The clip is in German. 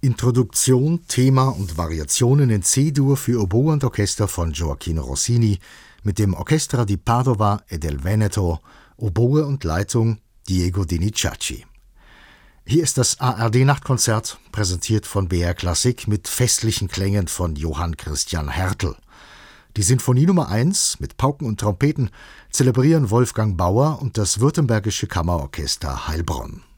Introduktion, Thema und Variationen in C-Dur für Oboe und Orchester von Gioachino Rossini mit dem Orchestra di Padova e del Veneto, Oboe und Leitung Diego Dinizacci. Hier ist das ARD-Nachtkonzert, präsentiert von BR Klassik mit festlichen Klängen von Johann Christian Hertel. Die Sinfonie Nummer 1 mit Pauken und Trompeten zelebrieren Wolfgang Bauer und das Württembergische Kammerorchester Heilbronn.